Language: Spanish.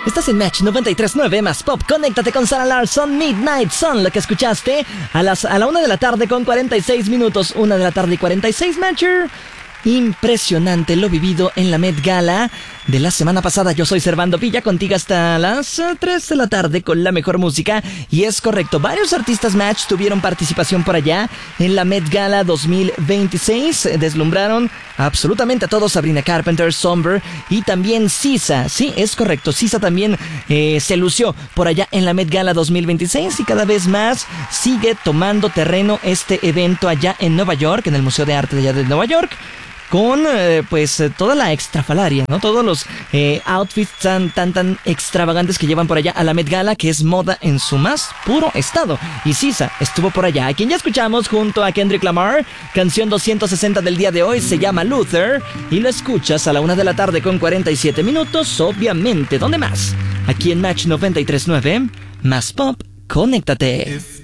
Estás en Match 93.9 más Pop. Conéctate con Sarah Larsson, Midnight Sun, lo que escuchaste a la 1 de la tarde con 46 minutos. 1 de la tarde y 46, Matcher. Impresionante lo vivido en la Met Gala de la semana pasada. Yo soy Servando Villa, contigo hasta las 3 de la tarde con la mejor música. Y es correcto, varios artistas Match tuvieron participación por allá en la Met Gala 2026. Deslumbraron absolutamente a todos. Sabrina Carpenter, Somber y también SZA. Sí, es correcto, SZA también se lució por allá en la Met Gala 2026. Y cada vez más sigue tomando terreno este evento allá en Nueva York, en el Museo de Arte de allá de Nueva York, con toda la extrafalaria, ¿no? Todos los outfits tan extravagantes que llevan por allá a la Met Gala, que es moda en su más puro estado. Y SZA estuvo por allá, a quien ya escuchamos junto a Kendrick Lamar. Canción 260 del día de hoy se llama Luther, y lo escuchas a la 1 de la tarde con 47 minutos, obviamente. ¿Dónde más? Aquí en Match 93.9, más Pop, conéctate.